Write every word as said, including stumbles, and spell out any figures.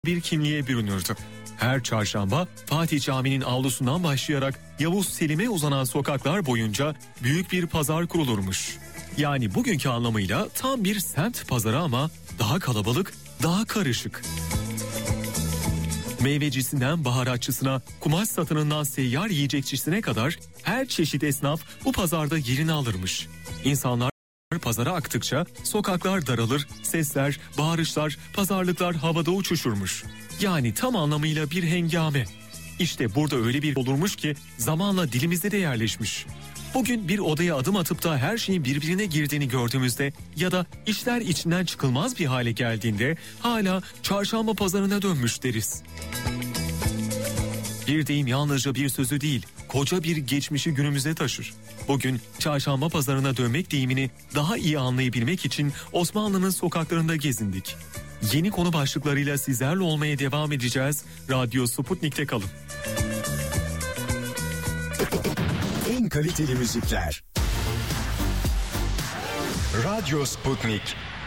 bir kimliğe bürünürdü. Her çarşamba Fatih Camii'nin avlusundan başlayarak Yavuz Selim'e uzanan sokaklar boyunca büyük bir pazar kurulurmuş. Yani bugünkü anlamıyla tam bir semt pazarı ama daha kalabalık, daha karışık. Meyvecisinden baharatçısına, kumaş satınından seyyar yiyecekçisine kadar her çeşit esnaf bu pazarda yerini alırmış. İnsanlar pazara aktıkça sokaklar daralır, sesler, bağırışlar, pazarlıklar havada uçuşurmuş. Yani tam anlamıyla bir hengame. İşte burada öyle bir olurmuş ki zamanla dilimizde de yerleşmiş. Bugün bir odaya adım atıp da her şeyin birbirine girdiğini gördüğümüzde ya da işler içinden çıkılmaz bir hale geldiğinde hala çarşamba pazarına dönmüş deriz. Bir deyim yalnızca bir sözü değil, koca bir geçmişi günümüze taşır. Bugün çarşamba pazarına dönmek deyimini daha iyi anlayabilmek için Osmanlı'nın sokaklarında gezindik. Yeni konu başlıklarıyla sizlerle olmaya devam edeceğiz. Radyo Sputnik'te kalın. En kaliteli müzikler. Radyo Sputnik.